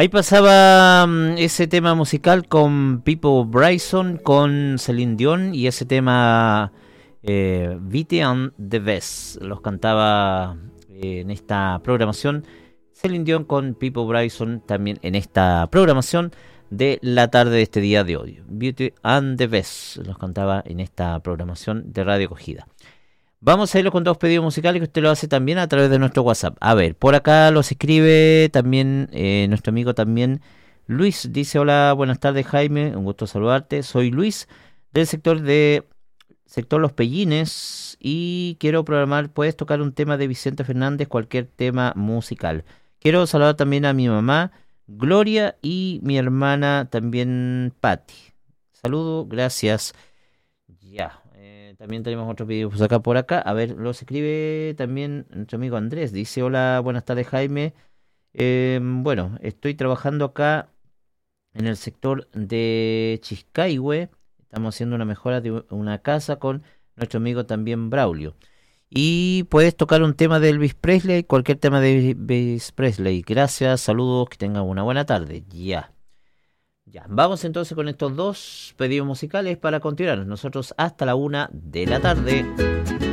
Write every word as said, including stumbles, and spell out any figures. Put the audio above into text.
Ahí pasaba um, ese tema musical con Pipo Bryson, con Celine Dion y ese tema eh, Vite and the Best. Los cantaba eh, en esta programación Celine Dion con Pipo Bryson también en esta programación de la tarde de este día de hoy. Beauty and the Best los cantaba en esta programación de Radio Acogida. Vamos a irlo con dos pedidos musicales que usted lo hace también a través de nuestro WhatsApp. A ver, por acá los escribe también eh, nuestro amigo también Luis. Dice, hola, buenas tardes Jaime, un gusto saludarte. Soy Luis del sector de sector Los Pellines y quiero programar, puedes tocar un tema de Vicente Fernández, cualquier tema musical. Quiero saludar también a mi mamá Gloria y mi hermana también Patti. Saludo, gracias. Ya. También tenemos otro pedido pues acá por acá. A ver, los escribe también nuestro amigo Andrés. Dice, hola, buenas tardes Jaime. Eh, bueno, estoy trabajando acá en el sector de Chiscaihue. Estamos haciendo una mejora de una casa con nuestro amigo también Braulio. Y puedes tocar un tema de Elvis Presley, cualquier tema de Elvis Presley. Gracias, saludos, que tengan una buena tarde. Ya. Ya, vamos entonces con estos dos pedidos musicales para continuar nosotros hasta la una de la tarde.